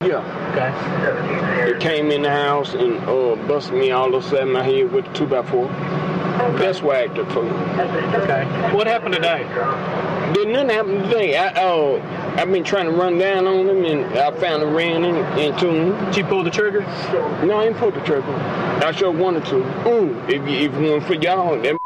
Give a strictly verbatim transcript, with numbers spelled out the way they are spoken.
Yeah. Okay. It came in the house and uh, busted me all upside my head with a two by four. Okay. That's why I acted for me. Okay. What happened today? Didn't nothing happen today. I, uh, I've been trying to run down on him, and I found him ran in, into him. Did you pull the trigger? No, I ain't pulled the trigger. I sure wanted to. Ooh, if, if it weren't for y'all, that